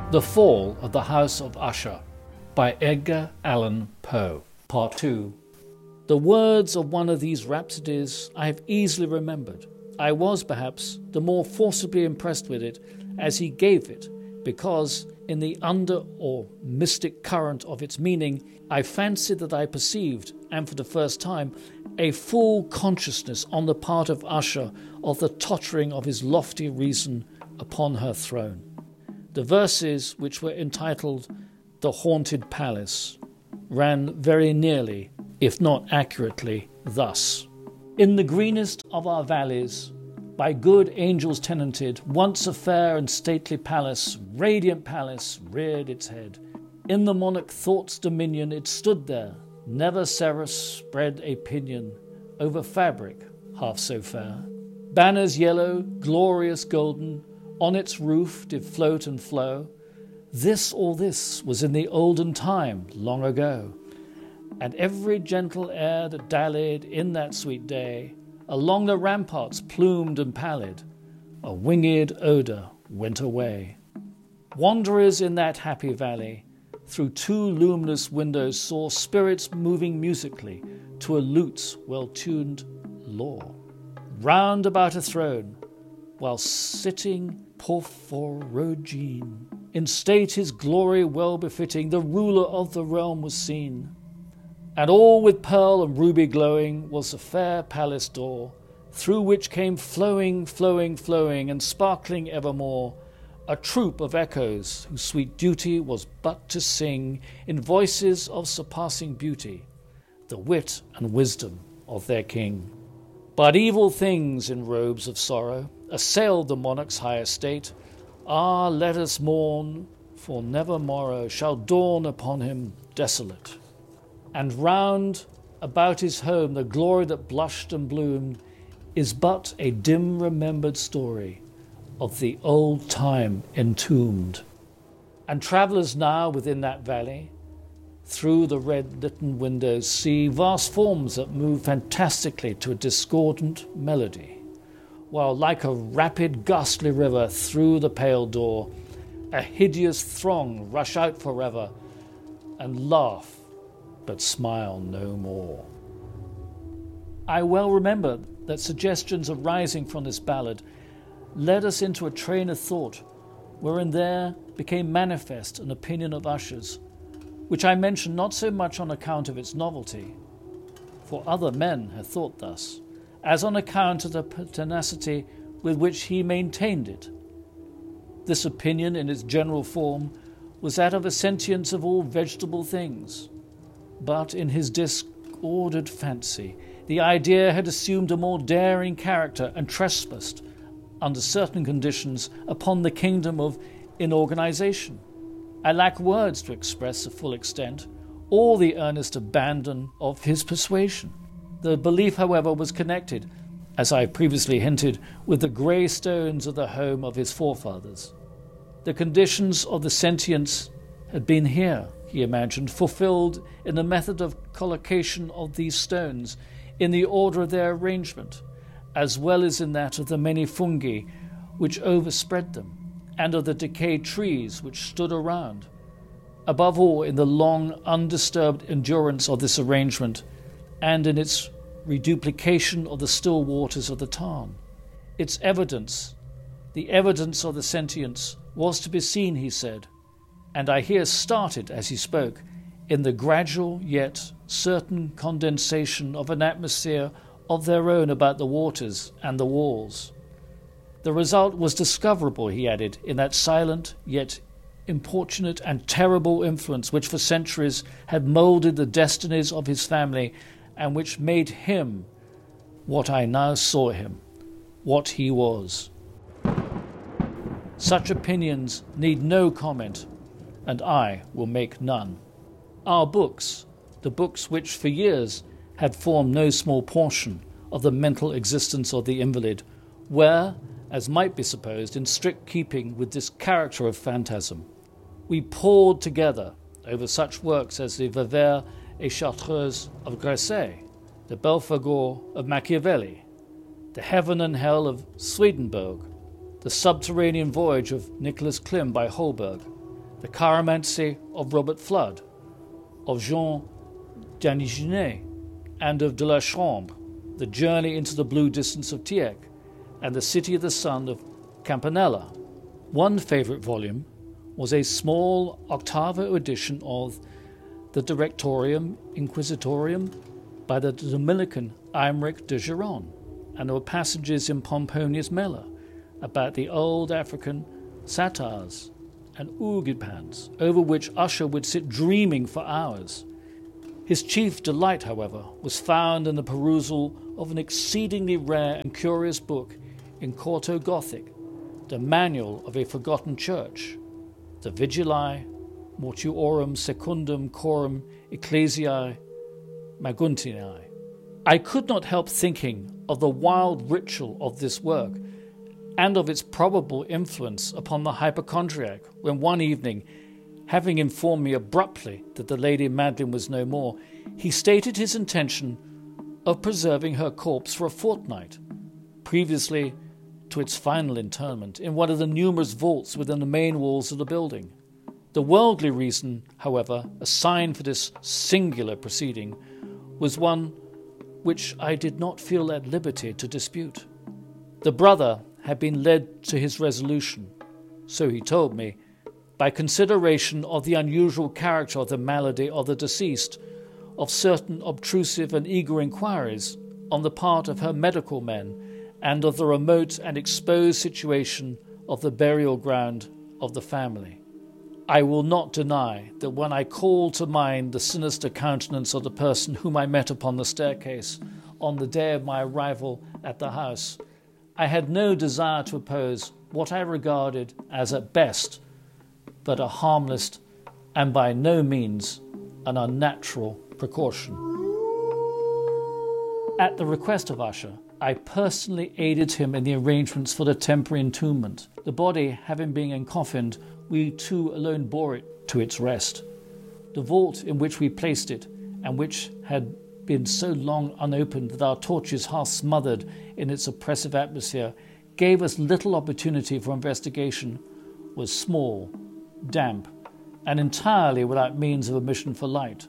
The Fall of the House of Usher by Edgar Allan Poe. Part 2. The words of one of these rhapsodies I have easily remembered. I was, perhaps, the more forcibly impressed with it as he gave it, because, in the under or mystic current of its meaning, I fancied that I perceived, and for the first time, a full consciousness on the part of Usher of the tottering of his lofty reason upon her throne. The verses, which were entitled The Haunted Palace, ran very nearly, if not accurately, thus. In the greenest of our valleys, by good angels tenanted, once a fair and stately palace, radiant palace, reared its head. In the monarch thought's dominion it stood there, never Ceres spread a pinion over fabric half so fair. Banners yellow, glorious golden, on its roof did float and flow. All this was in the olden time, long ago. And every gentle air that dallied in that sweet day, along the ramparts plumed and pallid, a winged odour went away. Wanderers in that happy valley, through two luminous windows saw spirits moving musically to a lute's well-tuned law. Round about a throne, while sitting Porphyrogene, in state his glory well befitting, the ruler of the realm was seen. And all with pearl and ruby glowing was the fair palace door, through which came flowing, flowing, flowing, and sparkling evermore, a troop of echoes whose sweet duty was but to sing, in voices of surpassing beauty, the wit and wisdom of their king. But evil things in robes of sorrow assailed the monarch's high estate. Ah, let us mourn, for never morrow shall dawn upon him desolate. And round about his home the glory that blushed and bloomed is but a dim remembered story of the old time entombed. And travellers now within that valley, through the red-litten windows, see vast forms that move fantastically to a discordant melody, while like a rapid ghastly river through the pale door, a hideous throng rush out forever and laugh but smile no more. I well remember that suggestions arising from this ballad led us into a train of thought wherein there became manifest an opinion of Usher's, which I mention not so much on account of its novelty, for other men have thought thus, as on account of the pertinacity with which he maintained it. This opinion in its general form was that of a sentience of all vegetable things, but in his disordered fancy the idea had assumed a more daring character and trespassed, under certain conditions, upon the kingdom of inorganization. I lack words to express the full extent, or the earnest abandon of his persuasion. The belief, however, was connected, as I previously hinted, with the grey stones of the home of his forefathers. The conditions of the sentience had been here, he imagined, fulfilled in the method of collocation of these stones, in the order of their arrangement, as well as in that of the many fungi which overspread them, and of the decayed trees which stood around. Above all, in the long, undisturbed endurance of this arrangement, and in its reduplication of the still waters of the Tarn. Its evidence, the evidence of the sentience, was to be seen, he said, and I here started as he spoke, in the gradual yet certain condensation of an atmosphere of their own about the waters and the walls. The result was discoverable, he added, in that silent yet importunate and terrible influence which for centuries had moulded the destinies of his family and which made him what I now saw him, what he was. Such opinions need no comment, and I will make none. Our books, the books which for years had formed no small portion of the mental existence of the invalid, were, as might be supposed, in strict keeping with this character of phantasm. We pored together over such works as the Vauvert et Chartreuse of Gresset, the Belphegor of Machiavelli, the Heaven and Hell of Swedenborg, the Subterranean Voyage of Nicholas Klim by Holberg, the chiromancy of Robert Flood, of Jean Danigenet, and of de la Chambre, the journey into the blue distance of Tieck, and the city of the sun of Campanella. One favourite volume was a small octavo edition of the Directorium Inquisitorium by the Dominican Aymeric de Giron, and there were passages in Pomponius Mela about the old African satires and oogipans, over which Usher would sit dreaming for hours. His chief delight, however, was found in the perusal of an exceedingly rare and curious book in quarto Gothic, the Manual of a Forgotten Church, the Vigilae Mortuorum Secundum Coram Ecclesiae Maguntinae. I could not help thinking of the wild ritual of this work and of its probable influence upon the hypochondriac when one evening, having informed me abruptly that the Lady Madeline was no more, he stated his intention of preserving her corpse for a fortnight, previously to its final interment in one of the numerous vaults within the main walls of the building. The worldly reason, however, assigned for this singular proceeding was one which I did not feel at liberty to dispute. The brother had been led to his resolution, so he told me, by consideration of the unusual character of the malady of the deceased, of certain obtrusive and eager inquiries on the part of her medical men, and of the remote and exposed situation of the burial ground of the family. I will not deny that when I called to mind the sinister countenance of the person whom I met upon the staircase on the day of my arrival at the house, I had no desire to oppose what I regarded as at best but a harmless and by no means an unnatural precaution. At the request of Usher, I personally aided him in the arrangements for the temporary entombment. The body having been encoffined, we two alone bore it to its rest. The vault in which we placed it, and which had been so long unopened that our torches half smothered in its oppressive atmosphere, gave us little opportunity for investigation, was small, damp, and entirely without means of admission for light.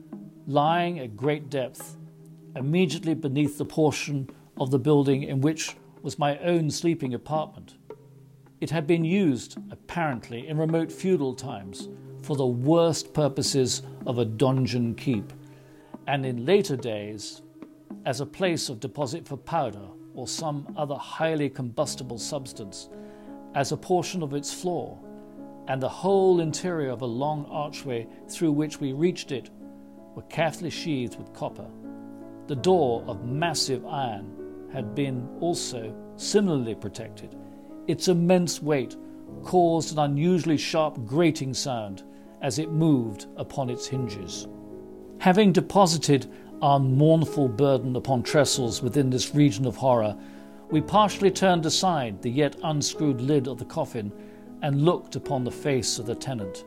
Lying at great depth, immediately beneath the portion of the building in which was my own sleeping apartment. It had been used, apparently, in remote feudal times for the worst purposes of a donjon keep, and in later days as a place of deposit for powder or some other highly combustible substance, as a portion of its floor, and the whole interior of a long archway through which we reached it were carefully sheathed with copper. The door of massive iron had been also similarly protected. Its immense weight caused an unusually sharp grating sound as it moved upon its hinges. Having deposited our mournful burden upon trestles within this region of horror, we partially turned aside the yet unscrewed lid of the coffin and looked upon the face of the tenant.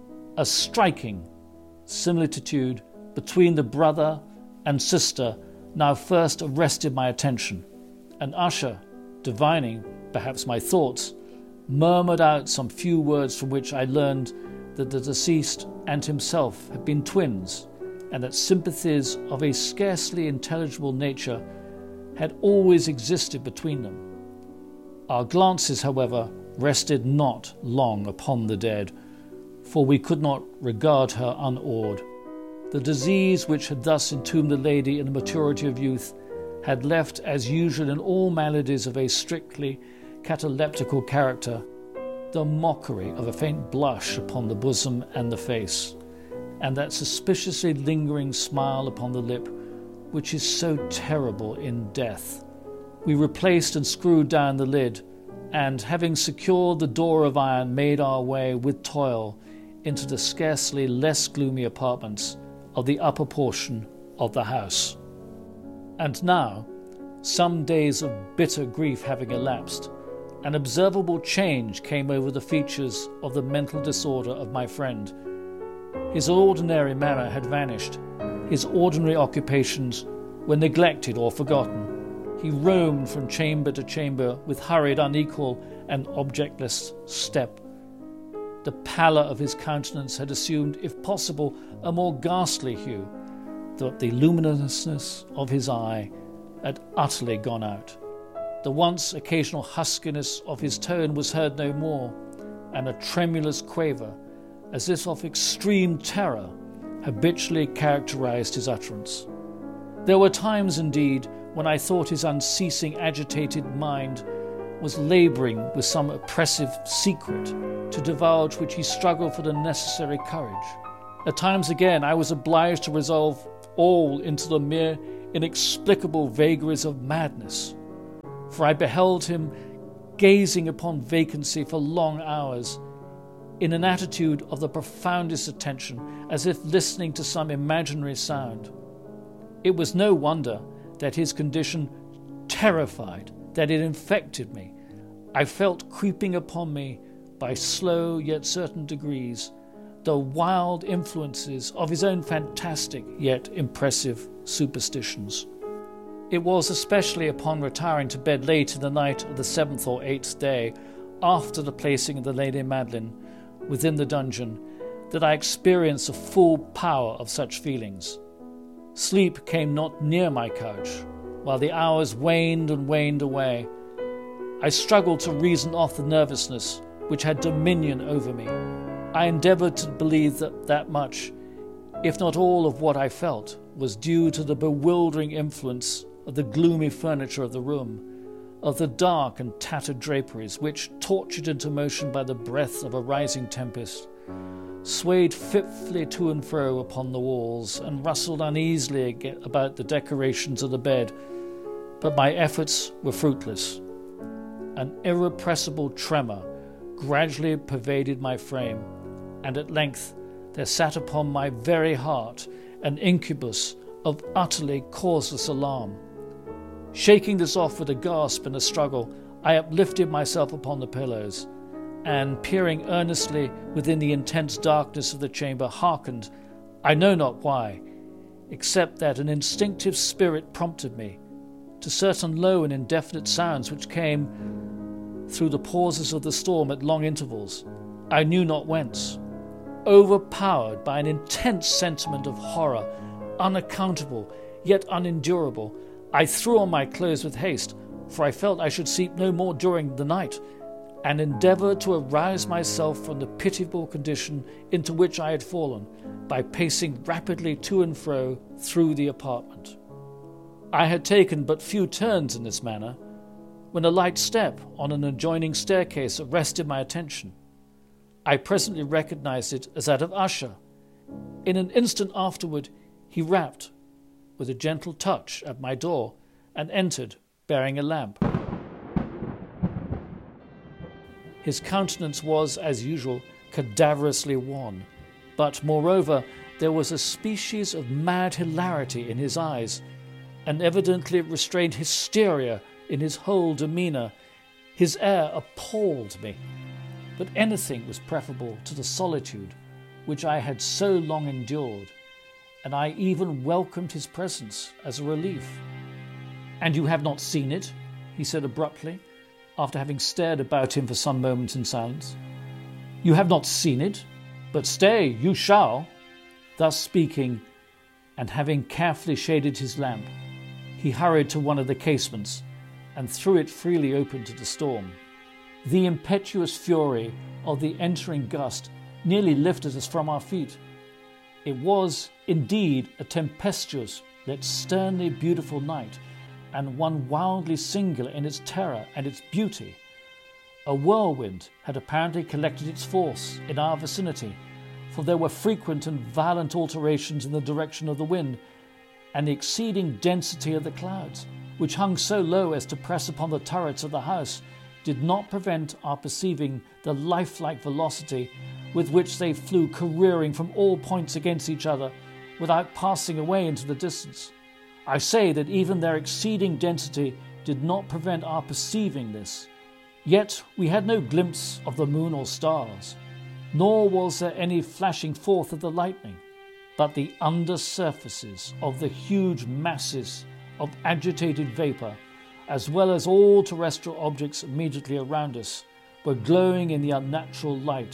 A striking similitude between the brother and sister now first arrested my attention, and Usher, divining perhaps my thoughts, murmured out some few words from which I learned that the deceased and himself had been twins, and that sympathies of a scarcely intelligible nature had always existed between them. Our glances, however, rested not long upon the dead, for we could not regard her unawed. The disease which had thus entombed the lady in the maturity of youth had left, as usual in all maladies of a strictly cataleptical character, the mockery of a faint blush upon the bosom and the face, and that suspiciously lingering smile upon the lip, which is so terrible in death. We replaced and screwed down the lid, and, having secured the door of iron, made our way with toil into the scarcely less gloomy apartments of the upper portion of the house. And now, some days of bitter grief having elapsed, an observable change came over the features of the mental disorder of my friend. His ordinary manner had vanished. His ordinary occupations were neglected or forgotten. He roamed from chamber to chamber with hurried, unequal, and objectless step. The pallor of his countenance had assumed, if possible, a more ghastly hue, but the luminousness of his eye had utterly gone out. The once occasional huskiness of his tone was heard no more, and a tremulous quaver, as if of extreme terror, habitually characterized his utterance. There were times, indeed, when I thought his unceasing agitated mind was labouring with some oppressive secret, to divulge which he struggled for the necessary courage. At times again I was obliged to resolve all into the mere inexplicable vagaries of madness, for I beheld him gazing upon vacancy for long hours, in an attitude of the profoundest attention, as if listening to some imaginary sound. It was no wonder that his condition terrified, that it infected me. I felt creeping upon me, by slow yet certain degrees, the wild influences of his own fantastic yet impressive superstitions. It was especially upon retiring to bed late in the night of the 7th or 8th day, after the placing of the Lady Madeline within the dungeon, that I experienced the full power of such feelings. Sleep came not near my couch, while the hours waned and waned away. I struggled to reason off the nervousness which had dominion over me. I endeavoured to believe that much, if not all of what I felt, was due to the bewildering influence of the gloomy furniture of the room, of the dark and tattered draperies, which, tortured into motion by the breath of a rising tempest, swayed fitfully to and fro upon the walls and rustled uneasily about the decorations of the bed. But my efforts were fruitless. An irrepressible tremor gradually pervaded my frame, and at length there sat upon my very heart an incubus of utterly causeless alarm. Shaking this off with a gasp and a struggle, I uplifted myself upon the pillows, and, peering earnestly within the intense darkness of the chamber, hearkened, I know not why, except that an instinctive spirit prompted me, to certain low and indefinite sounds which came through the pauses of the storm at long intervals, I knew not whence. Overpowered by an intense sentiment of horror, unaccountable yet unendurable, I threw on my clothes with haste, for I felt I should sleep no more during the night, and endeavoured to arouse myself from the pitiable condition into which I had fallen by pacing rapidly to and fro through the apartment. I had taken but few turns in this manner when a light step on an adjoining staircase arrested my attention. I presently recognized it as that of Usher. In an instant afterward he rapped with a gentle touch at my door and entered, bearing a lamp. His countenance was, as usual, cadaverously wan, but, moreover, there was a species of mad hilarity in his eyes, and evidently restrained hysteria in his whole demeanour. His air appalled me, but anything was preferable to the solitude which I had so long endured, and I even welcomed his presence as a relief. "And you have not seen it?" he said abruptly, after having stared about him for some moments in silence. "You have not seen it? But stay, you shall." Thus speaking, and having carefully shaded his lamp, he hurried to one of the casements and threw it freely open to the storm. The impetuous fury of the entering gust nearly lifted us from our feet. It was, indeed, a tempestuous yet sternly beautiful night, and one wildly singular in its terror and its beauty. A whirlwind had apparently collected its force in our vicinity, for there were frequent and violent alterations in the direction of the wind, and the exceeding density of the clouds, which hung so low as to press upon the turrets of the house, did not prevent our perceiving the lifelike velocity with which they flew careering from all points against each other, without passing away into the distance. I say that even their exceeding density did not prevent our perceiving this. Yet we had no glimpse of the moon or stars, nor was there any flashing forth of the lightning, but the under surfaces of the huge masses of agitated vapour, as well as all terrestrial objects immediately around us, were glowing in the unnatural light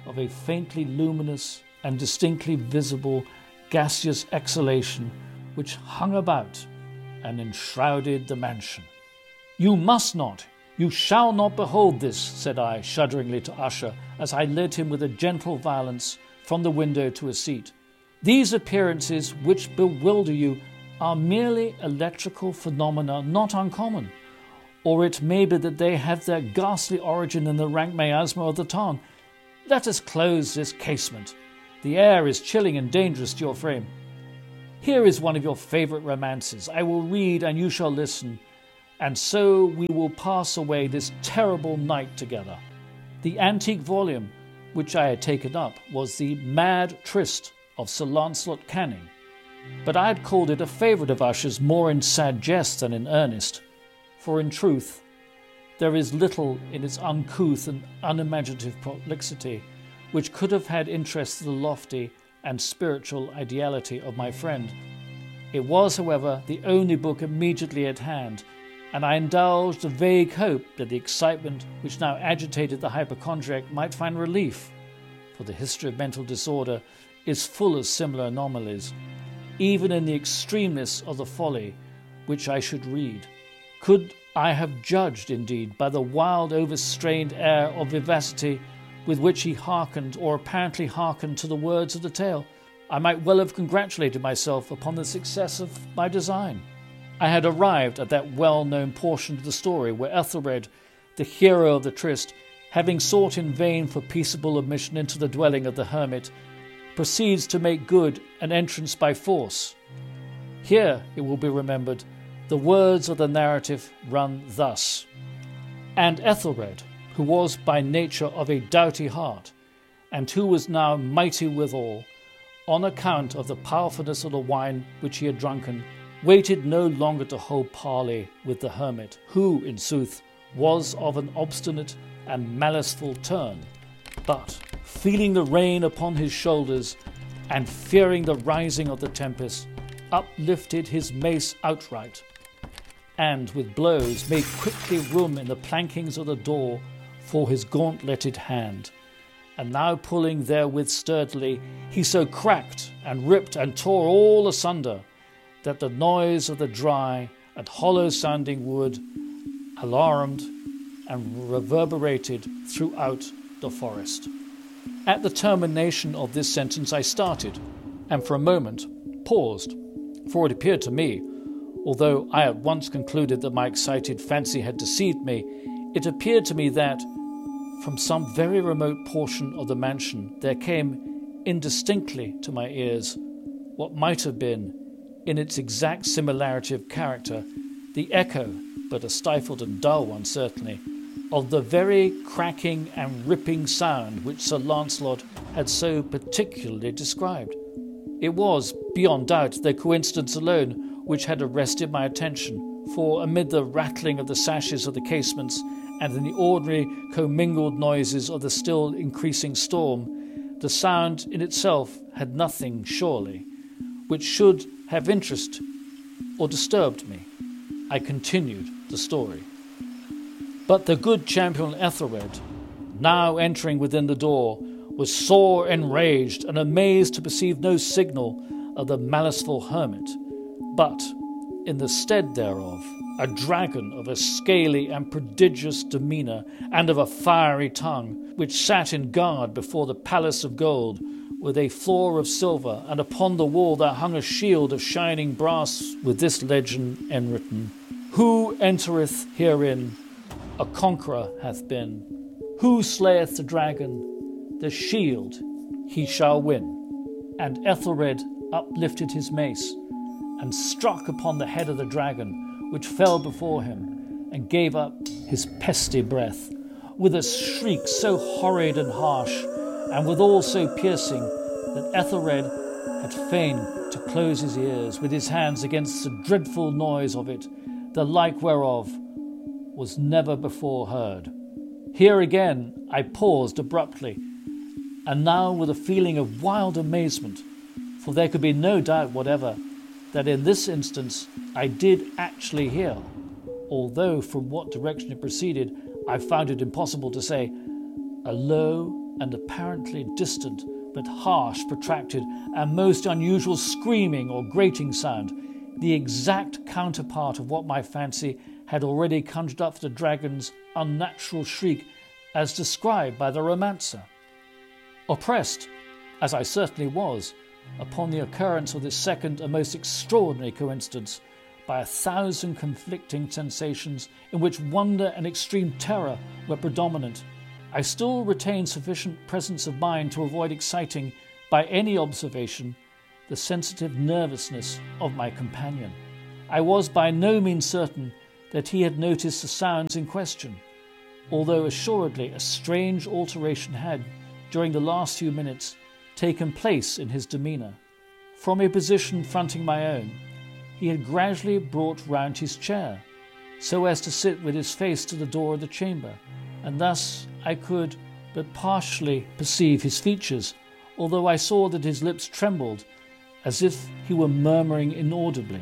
of a faintly luminous and distinctly visible gaseous exhalation which hung about and enshrouded the mansion. "You must not, you shall not behold this," said I shudderingly to Usher as I led him with a gentle violence from the window to a seat. "These appearances which bewilder you are merely electrical phenomena not uncommon, or it may be that they have their ghastly origin in the rank miasma of the tarn. Let us close this casement. The air is chilling and dangerous to your frame. Here is one of your favourite romances. I will read and you shall listen, and so we will pass away this terrible night together." The antique volume which I had taken up was the Mad Tryst of Sir Lancelot Canning, but I had called it a favourite of Usher's more in sad jest than in earnest, for in truth there is little in its uncouth and unimaginative prolixity which could have had interest in the lofty and spiritual ideality of my friend. It was, however, the only book immediately at hand, and I indulged a vague hope that the excitement which now agitated the hypochondriac might find relief, for the history of mental disorder is full of similar anomalies, even in the extremeness of the folly which I should read. Could I have judged, indeed, by the wild, overstrained air of vivacity with which he hearkened, or apparently hearkened, to the words of the tale, I might well have congratulated myself upon the success of my design. I had arrived at that well-known portion of the story where Ethelred, the hero of the tryst, having sought in vain for peaceable admission into the dwelling of the hermit, proceeds to make good an entrance by force. Here, it will be remembered, the words of the narrative run thus: "And Ethelred, who was by nature of a doughty heart, and who was now mighty withal, on account of the powerfulness of the wine which he had drunken, waited no longer to hold parley with the hermit, who, in sooth, was of an obstinate and maliceful turn, but, feeling the rain upon his shoulders, and fearing the rising of the tempest, uplifted his mace outright, and with blows made quickly room in the plankings of the door for his gauntleted hand, and now pulling therewith sturdily, he so cracked and ripped and tore all asunder, that the noise of the dry and hollow-sounding wood alarmed and reverberated throughout the forest." At the termination of this sentence I started, and for a moment paused, for it appeared to me, although I at once concluded that my excited fancy had deceived me, it appeared to me that, from some very remote portion of the mansion, there came indistinctly to my ears what might have been, in its exact similarity of character, the echo, but a stifled and dull one certainly, of the very cracking and ripping sound which Sir Lancelot had so particularly described. It was, beyond doubt, the coincidence alone which had arrested my attention, for amid the rattling of the sashes of the casements and in the ordinary commingled noises of the still increasing storm, the sound in itself had nothing, surely, which should have interested or disturbed me. I continued the story. But the good champion Ethelred, now entering within the door, was sore enraged and amazed to perceive no signal of the maliceful hermit, but, in the stead thereof, a dragon of a scaly and prodigious demeanour and of a fiery tongue, which sat in guard before the palace of gold, with a floor of silver, and upon the wall there hung a shield of shining brass with this legend enwritten: "Who entereth herein, a conqueror hath been. Who slayeth the dragon, the shield he shall win." And Ethelred uplifted his mace, and struck upon the head of the dragon, which fell before him, and gave up his pesty breath, with a shriek so horrid and harsh, and withal so piercing, that Ethelred had fain to close his ears with his hands against the dreadful noise of it, the like whereof was never before heard. Here again I paused abruptly, and now with a feeling of wild amazement, for there could be no doubt whatever that in this instance I did actually hear, although from what direction it proceeded I found it impossible to say, a low, and apparently distant, but harsh, protracted, and most unusual screaming or grating sound, the exact counterpart of what my fancy had already conjured up for the dragon's unnatural shriek as described by the romancer. Oppressed, as I certainly was, upon the occurrence of this second and most extraordinary coincidence, by 1,000 conflicting sensations in which wonder and extreme terror were predominant, I still retained sufficient presence of mind to avoid exciting, by any observation, the sensitive nervousness of my companion. I was by no means certain that he had noticed the sounds in question, although assuredly a strange alteration had, during the last few minutes, taken place in his demeanour. From a position fronting my own, he had gradually brought round his chair, so as to sit with his face to the door of the chamber, and thus I could but partially perceive his features, although I saw that his lips trembled as if he were murmuring inaudibly.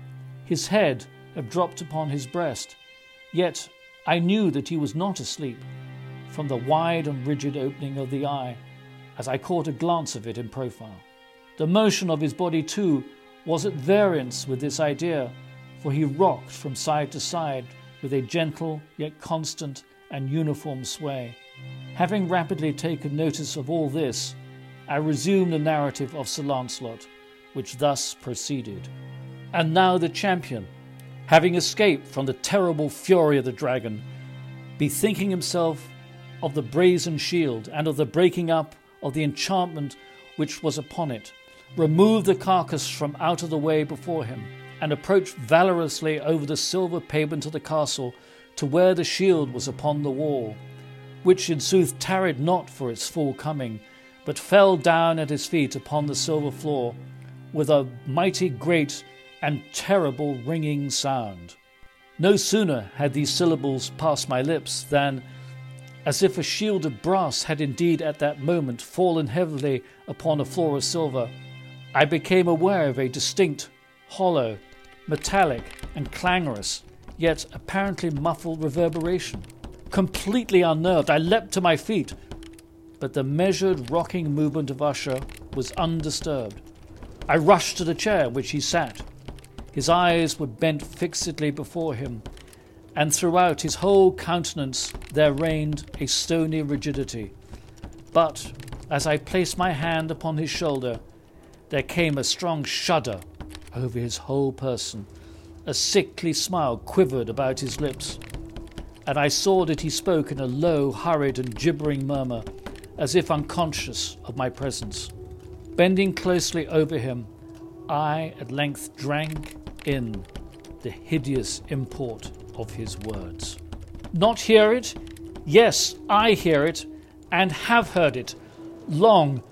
His head had dropped upon his breast, yet I knew that he was not asleep, from the wide and rigid opening of the eye, as I caught a glance of it in profile. The motion of his body, too, was at variance with this idea, for he rocked from side to side with a gentle yet constant and uniform sway. Having rapidly taken notice of all this, I resumed the narrative of Sir Lancelot, which thus proceeded. And now the champion, having escaped from the terrible fury of the dragon, bethinking himself of the brazen shield and of the breaking up of the enchantment which was upon it, removed the carcass from out of the way before him, and approached valorously over the silver pavement of the castle to where the shield was upon the wall, which in sooth tarried not for its full coming, but fell down at his feet upon the silver floor with a mighty great and terrible ringing sound. No sooner had these syllables passed my lips than, as if a shield of brass had indeed at that moment fallen heavily upon a floor of silver, I became aware of a distinct, hollow, metallic and clangorous, yet apparently muffled reverberation. Completely unnerved, I leapt to my feet, but the measured rocking movement of Usher was undisturbed. I rushed to the chair in which he sat. His eyes were bent fixedly before him, and throughout his whole countenance there reigned a stony rigidity. But as I placed my hand upon his shoulder, there came a strong shudder over his whole person. A sickly smile quivered about his lips, and I saw that he spoke in a low, hurried and gibbering murmur, as if unconscious of my presence. Bending closely over him, I at length drank in the hideous import of his words. Not hear it? Yes, I hear it, and have heard it. Long,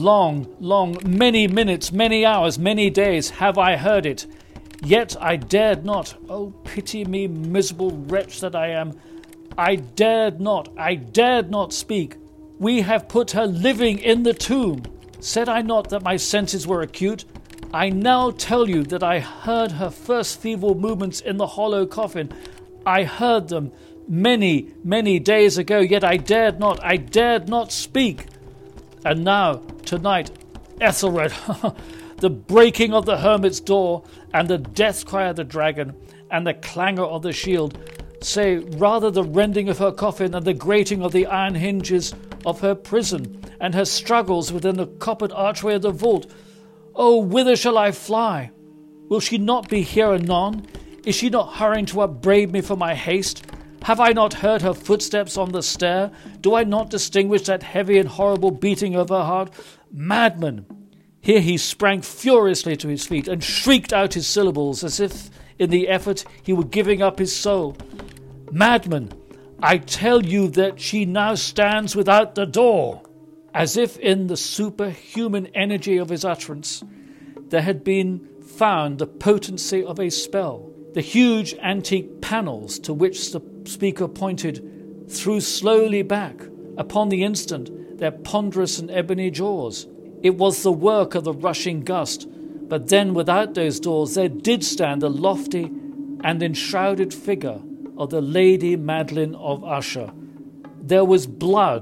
many minutes, many hours, many days have I heard it. Yet I dared not, oh pity me, miserable wretch that I am, I dared not speak. We have put her living in the tomb. Said I not that my senses were acute? I now tell you that I heard her first feeble movements in the hollow coffin. I heard them many days ago, yet I dared not speak. And now, tonight, Ethelred, the breaking of the hermit's door, and the death cry of the dragon, and the clangor of the shield, say rather the rending of her coffin and the grating of the iron hinges of her prison, and her struggles within the coppered archway of the vault. Oh, whither shall I fly? Will she not be here anon? Is she not hurrying to upbraid me for my haste? Have I not heard her footsteps on the stair? Do I not distinguish that heavy and horrible beating of her heart? Madman! Here he sprang furiously to his feet and shrieked out his syllables as if in the effort he were giving up his soul. Madman! I tell you that she now stands without the door. As if in the superhuman energy of his utterance there had been found the potency of a spell. The huge antique panels to which the speaker pointed threw slowly back, upon the instant, their ponderous and ebony jaws. It was the work of the rushing gust, but then without those doors there did stand the lofty and enshrouded figure of the Lady Madeline of Usher. There was blood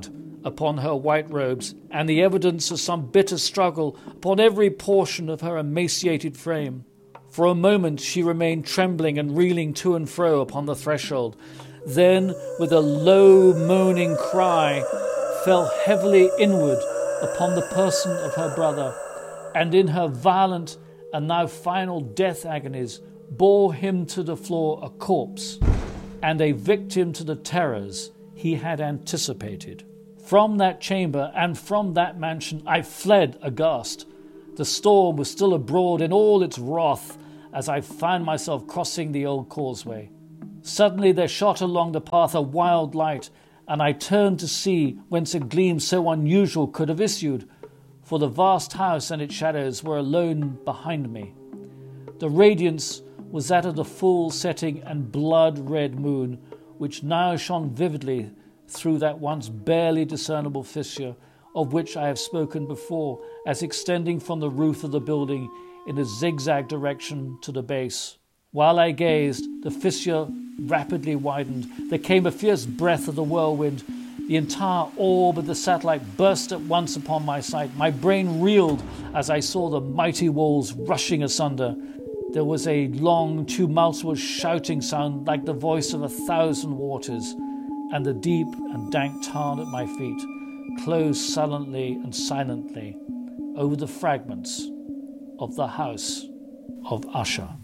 upon her white robes, and the evidence of some bitter struggle upon every portion of her emaciated frame. For a moment she remained trembling and reeling to and fro upon the threshold, then, with a low moaning cry, fell heavily inward upon the person of her brother, and in her violent and now final death agonies bore him to the floor a corpse and a victim to the terrors he had anticipated. From that chamber and from that mansion I fled aghast. The storm was still abroad in all its wrath as I found myself crossing the old causeway. Suddenly there shot along the path a wild light, and I turned to see whence a gleam so unusual could have issued, for the vast house and its shadows were alone behind me. The radiance was that of the full setting and blood-red moon, which now shone vividly through that once barely discernible fissure of which I have spoken before, as extending from the roof of the building in a zigzag direction to the base. While I gazed, the fissure rapidly widened. There came a fierce breath of the whirlwind. The entire orb of the satellite burst at once upon my sight. My brain reeled as I saw the mighty walls rushing asunder. There was a long, tumultuous shouting sound like the voice of 1,000 waters, and the deep and dank tarn at my feet closed sullenly and silently over the fragments of the house of Usher.